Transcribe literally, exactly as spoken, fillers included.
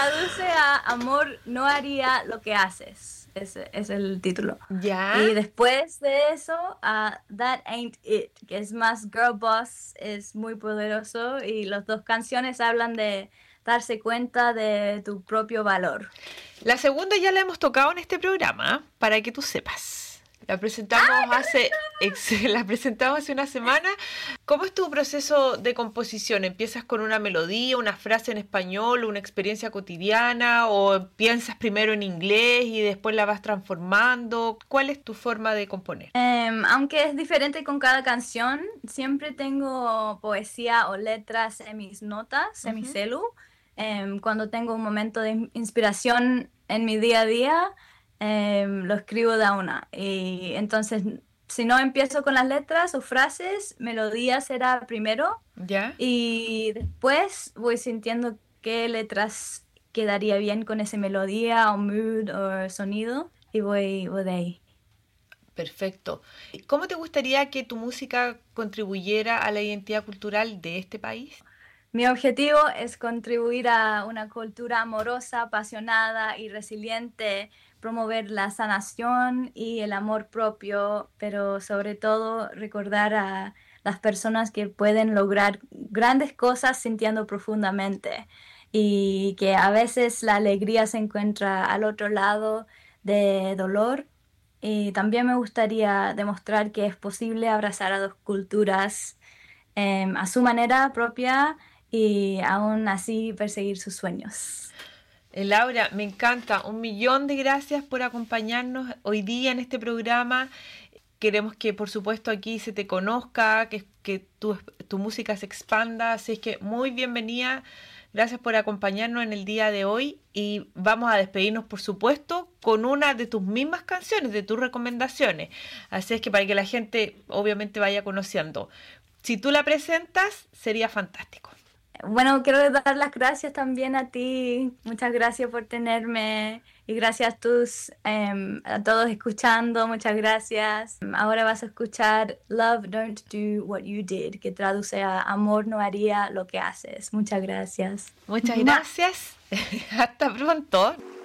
traduce a amor no haría lo que haces. Ese es el título. Ya. Y después de eso, a That Ain't It, que es más girl boss, es muy poderoso y las dos canciones hablan de darse cuenta de tu propio valor. La segunda ya la hemos tocado en este programa, para que tú sepas. La presentamos ¡Ay, hace ex, la presentamos hace una semana. ¿Cómo es tu proceso de composición? ¿Empiezas con una melodía, una frase en español, una experiencia cotidiana, o piensas primero en inglés y después la vas transformando? ¿Cuál es tu forma de componer? Um, aunque es diferente con cada canción, siempre tengo poesía o letras en mis notas, en uh-huh. mi celu. Um, cuando tengo un momento de inspiración en mi día a día, um, lo escribo de una. Y entonces, si no empiezo con las letras o frases, melodía será primero. ¿Ya? Y después voy sintiendo qué letras quedaría bien con esa melodía o mood o sonido y voy, voy de ahí. Perfecto. ¿Cómo te gustaría que tu música contribuyera a la identidad cultural de este país? Mi objetivo es contribuir a una cultura amorosa, apasionada y resiliente, promover la sanación y el amor propio, pero sobre todo recordar a las personas que pueden lograr grandes cosas sintiendo profundamente y que a veces la alegría se encuentra al otro lado de dolor. Y también me gustaría demostrar que es posible abrazar a dos culturas eh, a su manera propia y aún así perseguir sus sueños. Laura, me encanta. Un millón de gracias por acompañarnos hoy día en este programa. Queremos que, por supuesto, aquí se te conozca, que, que tu, tu música se expanda. Así es que muy bienvenida. Gracias por acompañarnos en el día de hoy. Y vamos a despedirnos, por supuesto, con una de tus mismas canciones, de tus recomendaciones. Así es que para que la gente, obviamente, vaya conociendo. Si tú la presentas, sería fantástico. Bueno, quiero dar las gracias también a ti. Muchas gracias por tenerme y gracias a, tus, um, a todos escuchando. Muchas gracias. Ahora vas a escuchar Love Don't Do What You Did, que traduce a Amor no haría lo que haces. Muchas gracias. Muchas gracias. Hasta pronto.